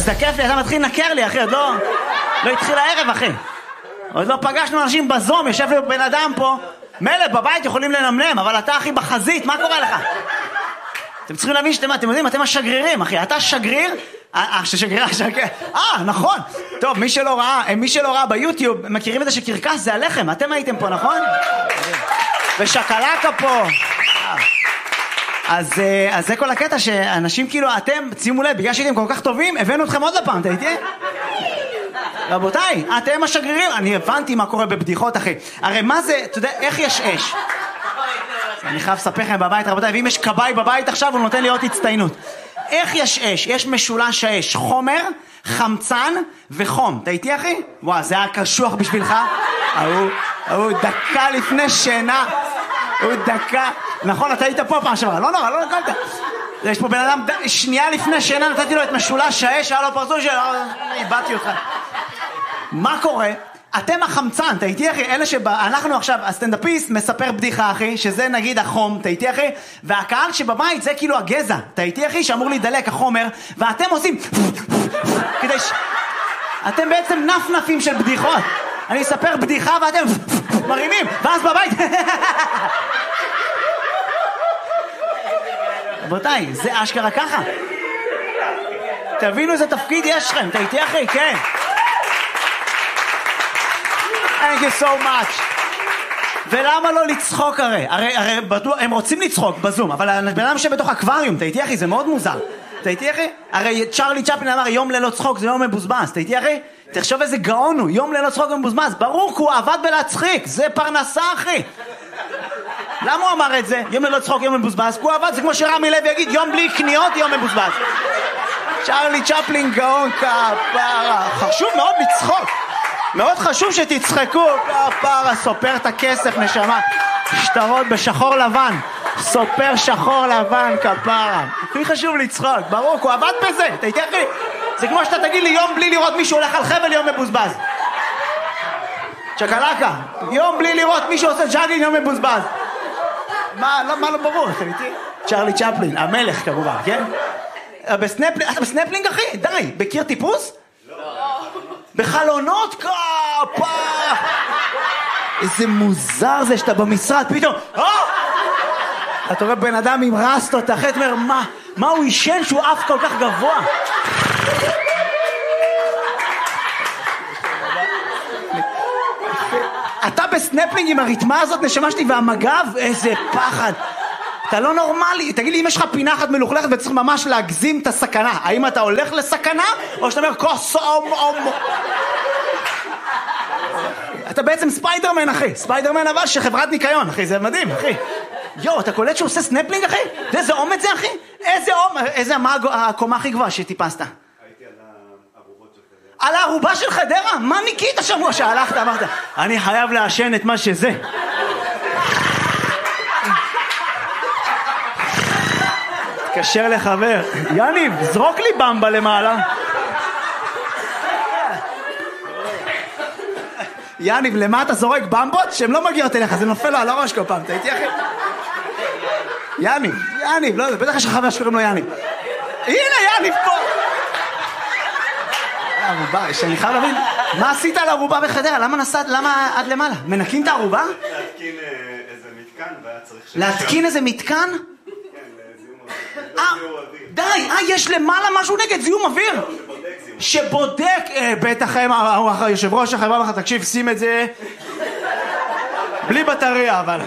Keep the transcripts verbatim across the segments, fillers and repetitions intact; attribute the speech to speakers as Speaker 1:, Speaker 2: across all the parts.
Speaker 1: מזדקף לי, אתה מתחיל לנקר לי, אחי, עוד לא... לא התחיל הערב, אחי. עוד לא פגשנו אנשים בזום, יושב לי בן אדם פה. מלא, בבית יכולים לנמנם, אבל אתה, אחי, בחזית, מה קורה לך? אתם צריכים להבין שאתם, אתם יודעים, אתם השגרירים, אחי. אתה שגריר... אה, ששגריר, שגריר... אה, נכון. טוב, מי שלא ראה, מי שלא ראה ביוטיוב, מכירים את זה שקרקס זה הלחם. אתם הייתם פה, נכון? ושקלקה פה. אז, אז זה כל הקטע שאנשים כאילו, אתם, שימו לב, בגלל שהייתם כל כך טובים, הבאנו אתכם עוד לפעם, אתה איתי? רבותיי, אתם השגרירים, אני הבנתי מה קורה בבדיחות, אחי. הרי מה זה, אתה יודע, איך יש אש? אני חייב לספר לכם בבית, רבותיי, ואם יש קבאי בבית עכשיו, הוא נותן לי עוד הצטיינות. איך יש אש? יש משולש האש, חומר, חמצן וחום. אתה איתי, אחי? וואו, זה היה קשוח בשבילך? הוא, הוא דקה לפני שינה. הוא דקה. נכון, אתה היית פה פעם שברה. לא נורא, לא נקלת. יש פה בן אדם, שנייה לפני שינה, נתתי לו את משולש האש, היה לו פרצוף של... איבדתי אותך. מה קורה? אתם החמצן, אתה איתי, אחי? אלה שאנחנו עכשיו, הסטנדאפיסט מספר בדיחה, אחי, שזה נגיד החום, אתה איתי, אחי? והקהל שבבית זה כאילו הגזע, אתה איתי, אחי? שאמור להידלק החומר, ואתם עושים... כדי ש... אתם בעצם נפנפים של בדיחות. אני אספר בדיחה ואתם מרימים, ואז בבית... רבותיי, זה אשכרה ככה. תבינו איזה תפקיד יש לכם, אתה איתי, אחי? כן. Thank you so much. ולמה לא לצחוק הרי? הרי, הרי בטוח, הם רוצים לצחוק בזום, אבל הבן אדם שבתוך אקווריום, אתה איתי, אחי? זה מאוד מוזר. אתה איתי, אחי? הרי צ'רלי צ'פלין אמר, יום ללא צחוק זה יום מבוזבז. אתה איתי, אחי? תחשוב איזה גאון הוא, יום ללא צחוק מבוזבז. ברור, כי הוא עבד בלהצחיק, זה פרנסה, אחי. למה הוא אמר את זה? יום ללא צחוק, יום מבוזבז. הוא עבד, זה כמו שרמי לוי יגיד, יום בלי קניות, יום מבוזבז. צ'רלי צ'פלין גאון כפרה. חשוב מאוד לצחוק. מאוד חשוב שתצחקו. כפרה, סופר את הכסף, נשמה. שטרות בשחור לבן. סופר שחור לבן, כפרה. הכי חשוב לצחוק. ברור, הוא עבד בזה. אתה איתי, אחי? זה כמו שאתה תגיד לי, יום בלי לראות מישהו הולך על חבל, יום מבוזבז. צ'קלקה. יום בלי לראות מישהו עושה ג'אגינג, יום מבוזבז. מה, לא, מה לא ברור, אתה איתי? צ'רלי צ'פלין, המלך כמובן, כן? בסנפלינג, אתה בסנפלינג, אחי? די, בקיר טיפוס? לא. בחלונות כפה! איזה מוזר זה שאתה במשרד, פתאום, אה! אתה רואה בן אדם עם רסטות, אחרי אתה אומר, מה? מה הוא ישן שהוא אף כל כך גבוה? אתה בסנפלינג עם הריתמה הזאת, נשמה שלי, והמגב, איזה פחד. אתה לא נורמלי. תגיד לי, אם יש לך פינה אחת מלוכלכת וצריך ממש להגזים את הסכנה, האם אתה הולך לסכנה, או שאתה אומר, כוס אום אום? אתה בעצם ספיידרמן, אחי. ספיידרמן אבל שחברת ניקיון, אחי. זה מדהים, אחי. יו, אתה קולט שהוא עושה סנפלינג, אחי? איזה אומץ זה, אחי? איזה אומץ? איזה, מה הקומה הכי גבוהה שטיפסת? על הערובה של חדרה? מה ניקית השבוע שהלכת? אמרת, אני חייב לעשן את מה שזה. תקשר לחבר. יניב, זרוק לי במבה למעלה. יניב, למה אתה זורק במבות? שהן לא מגיעות אליך, זה נופל לו על הראש כל פעם. אתה איתי, אחי? יניב, יניב, לא, בטח יש חבר שקוראים לו יניב. הנה יניב פה. ערובה, שאני חייב להבין, מה עשית על הערובה בחדרה? למה נסעת, למה עד למעלה? מנקים את הערובה?
Speaker 2: להתקין איזה מתקן והיה צריך...
Speaker 1: להתקין איזה מתקן?
Speaker 2: כן, לזיהום אוויר.
Speaker 1: די, אה, יש למעלה משהו נגד זיהום אוויר? שבודק, בטח היושב ראש החברה לך, תקשיב, שים את זה בלי בטריה, אבל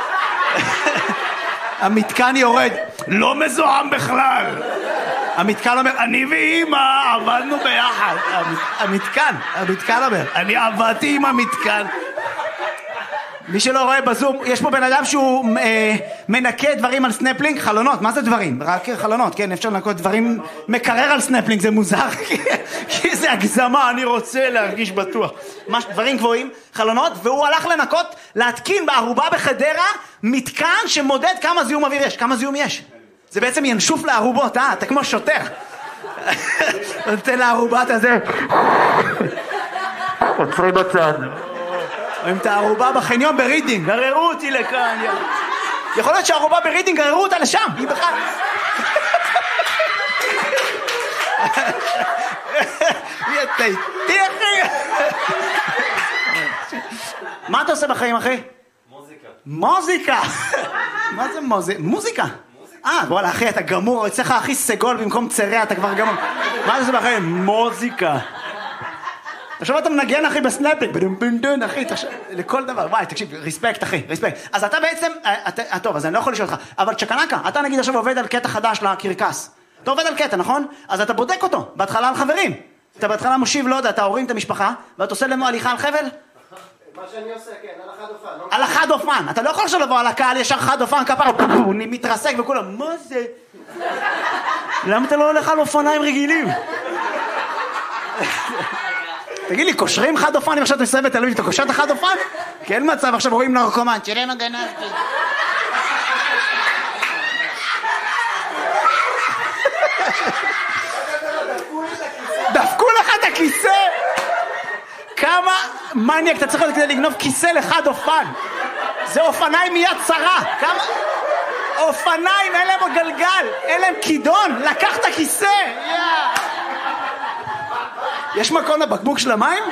Speaker 1: המתקן יורד, לא מזוהם בכלל. המתקן אומר, אני ואמא עבדנו ביחד. המתקן, המתקן אומר, אני עבדתי עם המתקן. מי שלא רואה בזום, יש פה בן אדם שהוא אה, מנקה דברים על סנפלינג, חלונות, מה זה דברים? רק חלונות, כן, אפשר לנקות דברים, מקרר על סנפלינג, זה מוזר, כי זה הגזמה, אני רוצה להרגיש בטוח. מש, דברים גבוהים, חלונות, והוא הלך לנקות, להתקין בערובה בחדרה, מתקן שמודד כמה זיהום אוויר יש, כמה זיהום יש. זה בעצם ינשוף לערובות, אה? אתה כמו שוטר. נותן לערובת הזה. עוצרי בצד. רואים את הערובה בחניון ברידינג, גררו אותי לכאן. יכול להיות שהערובה ברידינג גררו אותה לשם, היא בכלל. אתה איתי, אחי? מה אתה עושה בחיים, אחי?
Speaker 2: מוזיקה.
Speaker 1: מוזיקה! מה זה מוזיקה? מוזיקה? אה, וואלה, אחי, אתה גמור, יצא לך הכי סגול במקום צרע, אתה כבר גמור. מה אתה עושה בחיים? מוזיקה. עכשיו אתה מנגן, אחי, בסנאפינג, בדום אחי, לכל דבר, וואי, תקשיב, ריספקט, אחי, ריספקט. אז אתה בעצם, טוב, אז אני לא יכול לשאול אותך, אבל צ'קנקה, אתה נגיד עכשיו עובד על קטע חדש לקרקס. אתה עובד על קטע, נכון? אז אתה בודק אותו, בהתחלה על חברים. אתה בהתחלה מושיב, לא יודע, אתה הורים את המשפחה, ואתה עושה לנו הליכה על חבל?
Speaker 3: מה שאני עושה, כן, על החד אופן.
Speaker 1: על החד אופן, אתה לא יכול עכשיו לבוא על הקהל, ישר חד אופן, כפר, הוא מתרסק וכולם, מה זה? למה אתה לא הולך על אופניים רגילים? תגיד לי, קושרים חד אופן, אם עכשיו אתה מסיים בתל אביב, אתה קושר את החד אופן? כי אין מצב, עכשיו רואים נרקומן, תראה מה גנבתי. דפקו לך את הכיסא? כמה מניאק אתה צריך להיות כדי לגנוב כיסא לחד אופן? זה אופניים מיד צרה. כמה... אופניים, אין להם גלגל, אין להם כידון, לקח את הכיסא. יש מקום לבקבוק של המים?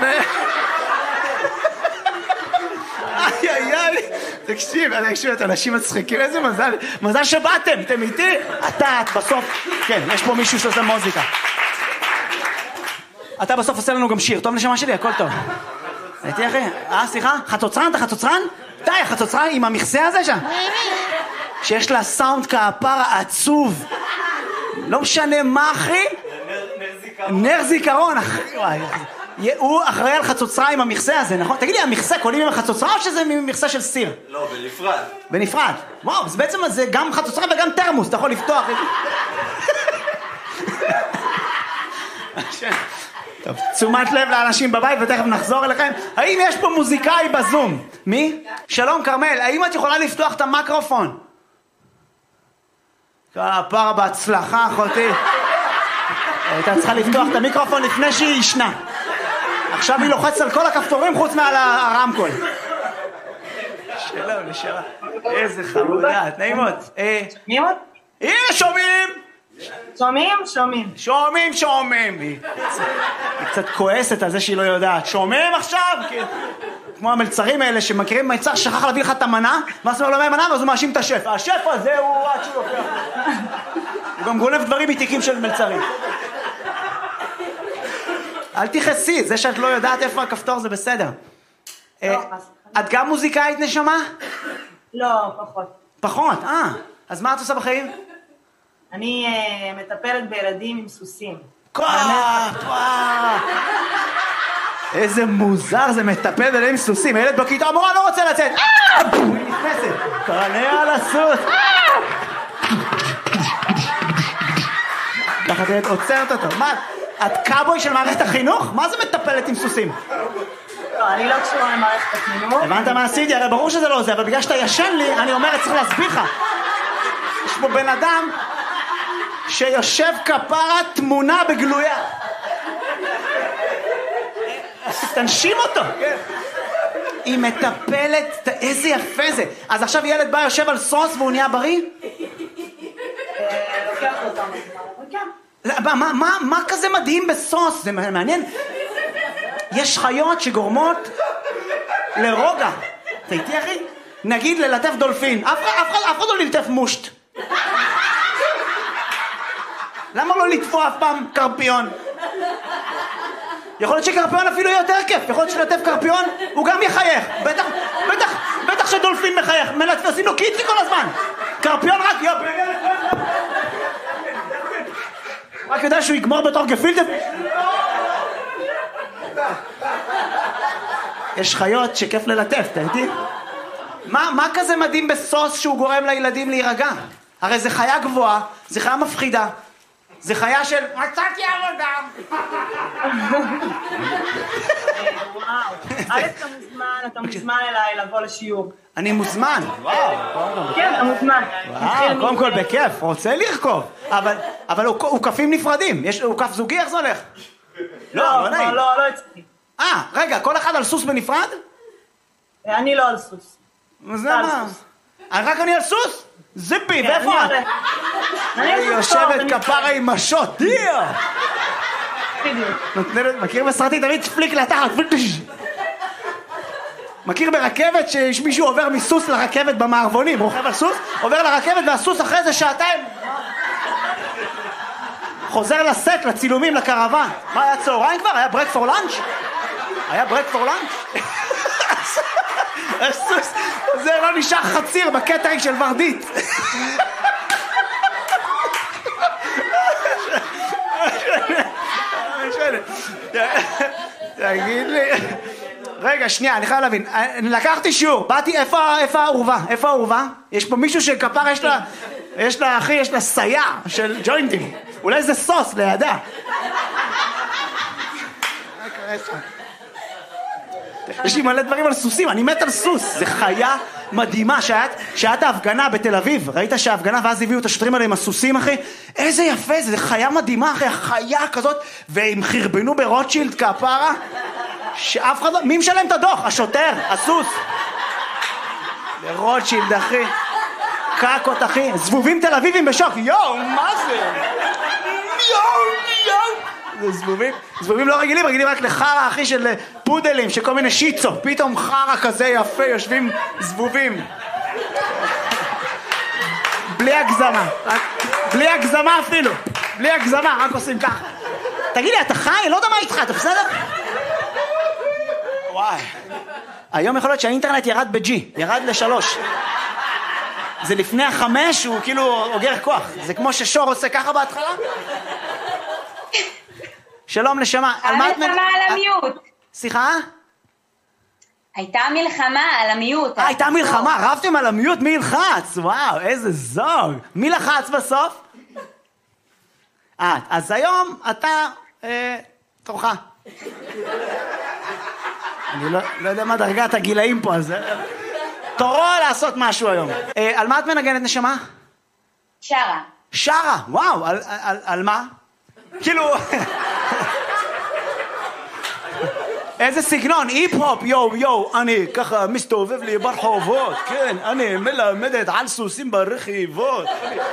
Speaker 1: איי איי איי, תקשיב, תקשיב, את אנשים מצחיקים, איזה מזל, מזל שבאתם, אתם איתי? אתה, את בסוף, כן, יש פה מישהו שעושה מוזיקה. אתה בסוף עושה לנו גם שיר, טוב נשמה שלי, הכל טוב. הייתי אחי, אה, סליחה? חצוצרן, אתה חצוצרן? די, החצוצרן עם המכסה הזה שם. שיש לה סאונד כפרה עצוב. לא משנה מה, אחי? נר זיכרון, אחי. הוא אחראי על חצוצרה עם המכסה הזה, נכון? תגיד לי, המכסה קונים עם החצוצרה או שזה מכסה של סיר?
Speaker 2: לא, בנפרד.
Speaker 1: בנפרד. וואו, אז בעצם זה גם חצוצרה וגם תרמוס, אתה יכול לפתוח. טוב, תשומת לב לאנשים בבית ותכף נחזור אליכם. האם יש פה מוזיקאי בזום? מי? שלום כרמל, האם את יכולה לפתוח את המיקרופון? כפרה בהצלחה, אחותי. הייתה צריכה לפתוח את המיקרופון לפני שהיא ישנה. עכשיו היא לוחצת על כל הכפתורים חוץ מעל הרמקול. שלום, נשארה. איזה חמודה, נעים מאוד.
Speaker 4: מי עוד?
Speaker 1: הנה, שומעים!
Speaker 4: שומעים? שומעים.
Speaker 1: שומעים, שומעים. היא קצת כועסת על זה שהיא לא יודעת. שומעים עכשיו? כמו המלצרים האלה שמכירים מלצר שכח להביא לך את המנה, ואז הוא אומר לו מהמנה, ואז הוא מאשים את השף. השף הזה הוא עד שהוא לוקח. הוא גם גונב דברים מתיקים של מלצרים. אל תכעסי, זה שאת לא יודעת איפה הכפתור זה בסדר. את גם מוזיקאית נשמה?
Speaker 4: לא, פחות.
Speaker 1: פחות, אה. אז מה את עושה בחיים?
Speaker 4: אני מטפלת בילדים עם סוסים.
Speaker 1: קוט, וואו. איזה מוזר זה מטפל בילדים עם סוסים. הילד בכיתה, המורה לא רוצה לצאת. היא נכנסת. קרנע על הסוס. ככה תהיה עוצרת אותו. מה? את קאבוי של מערכת החינוך? מה זה מטפלת עם סוסים?
Speaker 4: לא, אני לא קשורה למערכת החינוך.
Speaker 1: הבנת מה עשיתי? הרי ברור שזה לא זה, אבל בגלל שאתה ישן לי, אני אומרת, צריך להסביר לך. יש פה בן אדם שיושב כפרה תמונה בגלויה. תנשים אותו. היא מטפלת, איזה יפה זה. אז עכשיו ילד בא יושב על סוס והוא נהיה בריא?
Speaker 4: לוקח אותם, כן.
Speaker 1: מה, מה, מה כזה מדהים בסוס? זה מעניין. יש חיות שגורמות לרוגע. אתה איתי אחי? נגיד ללטף דולפין. אף אחד לא ללטף מושט. למה לא לטפו אף פעם קרפיון? יכול להיות שקרפיון אפילו יותר כיף. יכול להיות שלטף קרפיון הוא גם יחייך. בטח, בטח, בטח שדולפין מחייך. מלטף עושים לו קיצי כל הזמן. קרפיון רק יופי. רק יודע שהוא יגמור בתור גפילטף. יש חיות שכיף ללטף, אתה איתי? מה, מה כזה מדהים בסוס שהוא גורם לילדים להירגע? הרי זה חיה גבוהה, זה חיה מפחידה, זה חיה של מצאתי עבודה.
Speaker 4: וואו, א' אתה מוזמן, אתה מוזמן אליי לבוא לשיעור.
Speaker 1: אני מוזמן.
Speaker 4: כן, אתה מוזמן.
Speaker 1: וואו, קודם כל בכיף, רוצה לרכוב. אבל, אבל הוא כפים נפרדים, הוא כף זוגי, איך זה הולך?
Speaker 4: לא, לא, לא, לא אצלי.
Speaker 1: אה, רגע, כל אחד על סוס בנפרד?
Speaker 4: אני לא על סוס.
Speaker 1: אז למה? רק אני על סוס? זיפי, ואיפה את?
Speaker 4: אני
Speaker 1: יושבת כפרה עם משות, דיה!
Speaker 4: בדיוק.
Speaker 1: מכיר בסרטים תמיד פליק לתחת, מכיר ברכבת שיש מישהו עובר מסוס לרכבת במערבונים, רוכב על סוס, עובר לרכבת והסוס אחרי זה שעתיים חוזר לסט, לצילומים, לקרוון. מה היה צהריים כבר? היה ברק פור לאנץ'? היה ברק פור לאנץ'? הסוס, זה לא נשאר חציר בקטרינג של ורדית. תגיד לי, רגע, שנייה, אני חייב להבין, לקחתי שיעור, באתי, איפה העורבה? איפה העורבה? יש פה מישהו שכפר יש לה, יש לה, אחי, יש לה סייע של ג'וינטים, אולי זה סוס לידה. יש לי מלא דברים על סוסים, אני מת על סוס, זה חיה מדהימה. שעת ההפגנה בתל אביב, ראית שההפגנה ואז הביאו את השוטרים האלה עם הסוסים, אחי? איזה יפה זה, זה חיה מדהימה, אחי, חיה כזאת, והם חרבנו ברוטשילד כפרה, שאף אחד לא, מי משלם את הדוח? השוטר, הסוס. ברוטשילד, אחי. קקות, אחי. זבובים תל אביבים בשוק, יואו, מה זה? יואו, יואו. זה זבובים, זבובים לא רגילים, רגילים רק לחרה, אחי, של פודלים, שכל מיני שיצו, פתאום חרה כזה יפה, יושבים זבובים. בלי הגזמה, בלי הגזמה אפילו, בלי הגזמה, רק עושים ככה. תגיד לי, אתה חי? לא יודע מה איתך, אתה בסדר? וואי. היום יכול להיות שהאינטרנט ירד בג'י, ירד לשלוש. זה לפני החמש, הוא כאילו אוגר כוח. זה כמו ששור עושה ככה בהתחלה. שלום נשמה.
Speaker 5: המלחמה על המיעוט.
Speaker 1: סליחה?
Speaker 5: הייתה מלחמה על המיעוט.
Speaker 1: אה, הייתה מלחמה, רבתם על המיעוט, מי ילחץ? וואו, איזה זוג. מי לחץ בסוף? אה, אז היום אתה, אה, תורך. אני לא, לא יודע מה דרגת הגילאים פה, אז תורו לעשות משהו היום. אה, על מה את מנגנת נשמה?
Speaker 5: שרה.
Speaker 1: שרה, וואו, על, על, על מה? כאילו... איזה סגנון, היפ-הופ, יו, יו, אני ככה מסתובב לי ברחובות, כן, אני מלמדת על סוסים ברכיבות.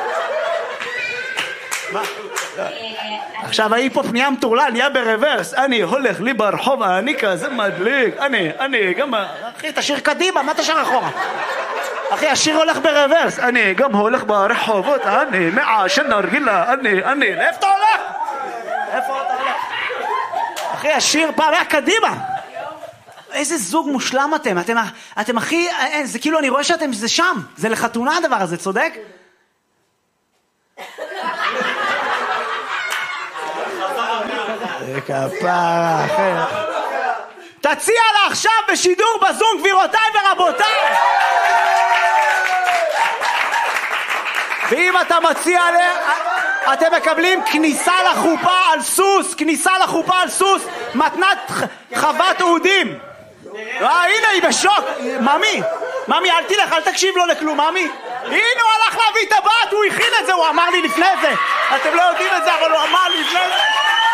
Speaker 1: מה? עכשיו ההיפ-הופ נהיה מטורלל, נהיה ברוורס, אני הולך לי ברחוב, אני כזה מדליק, אני, אני גם, אחי, תשאיר קדימה, מה תשאיר אחורה? אחי, השיר הולך ברוורס, אני גם הולך ברחובות, אני מעשן נרגילה, אני, אני, לאיפה אתה הולך? איפה אתה הולך? אחי, השיר פעם היה קדימה. איזה זוג מושלם אתם, אתם, אתם הכי, זה כאילו, אני רואה שאתם, זה שם, זה לחתונה הדבר הזה, צודק? זה כפרה, אחי. תציע לה עכשיו בשידור בזום, גבירותיי ורבותיי. ואם אתה מציע לה, אתם מקבלים כניסה לחופה על סוס, כניסה לחופה על סוס, מתנת חוות אודים. אה, הנה היא בשוק. ממי, ממי, אל תלך, אל תקשיב לו לכלום, ממי. הנה הוא הלך להביא את הבת, הוא הכין את זה, הוא אמר לי לפני זה. אתם לא יודעים את זה, אבל הוא אמר לי לפני זה.